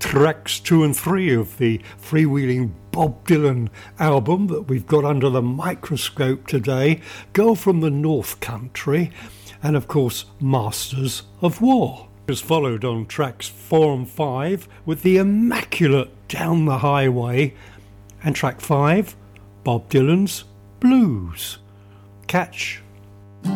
tracks 2 and 3 of the freewheeling Bob Dylan album that we've got under the microscope today. Girl from the North Country and of course Masters of War. It was followed on tracks 4 and 5 with the immaculate Down the Highway and track 5, Bob Dylan's Blues. Catch